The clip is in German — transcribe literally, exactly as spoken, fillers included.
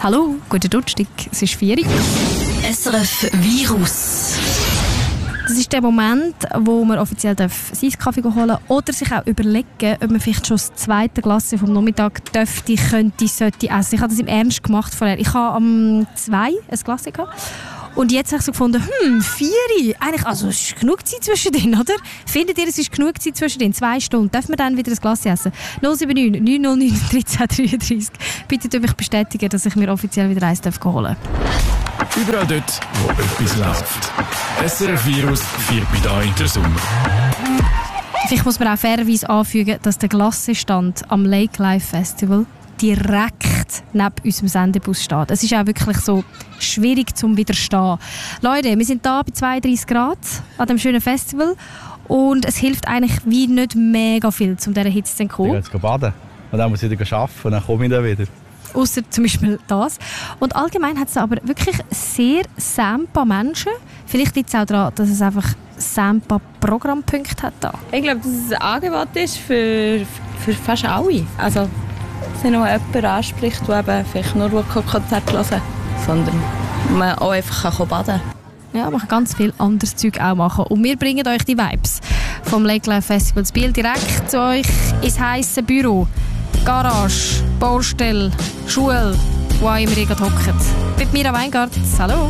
Hallo, guten Donnerstag, es ist vier Uhr. S R F Virus. Das ist der Moment, wo man offiziell seinen Kaffee holen darf oder sich auch überlegen, ob man vielleicht schon das zweite Glas vom Nachmittag dürfte, könnte, sollte essen. Ich habe das im Ernst gemacht vorher. Ich habe am um zwei ein Glas gehabt. Und jetzt habe ich so gefunden, hm, vier. Eigentlich, also es ist genug Zeit zwischendrin, oder? Findet ihr, es ist genug Zeit zwischendrin? Zwei Stunden. Dürfen wir dann wieder ein Glas essen? null sieben neun neun null neun dreizehn dreiunddreißig. Bitte tut mich bestätigen, dass ich mir offiziell wieder eins holen darf. Überall dort, wo etwas läuft. S R F Virus feiert bei da in der Sommer. Vielleicht muss man auch fairerweise anfügen, dass der Glassestand am Lake Life Festival direkt neben unserem Sendebus steht. Es ist auch wirklich so schwierig zum Widerstehen. Leute, wir sind hier bei zweiunddreißig Grad an diesem schönen Festival und es hilft eigentlich wie nicht mega viel, um dieser Hitze zu entkommen. Ich gehe jetzt baden und dann muss ich wieder arbeiten und dann komme ich dann wieder. Ausser zum Beispiel das. Und allgemein hat es aber wirklich sehr Sampa-Menschen. Vielleicht liegt es auch daran, dass es einfach Sampa-Programmpunkte hat. Da. Ich glaube, dass es ein Angebot ist für, für fast alle. Also, dass nicht nur jemand anspricht, der eben vielleicht nur Konzert hören kann, sondern man auch einfach baden kann. Ja, man kann ganz viel anderes Zeug auch machen. Und wir bringen euch die Vibes vom Lake Life Festival Biel direkt zu euch ins heisse Büro. Garage, Baustelle, Schule, wo auch immer ihr hockt. Mit Mira Weingartz. Hallo.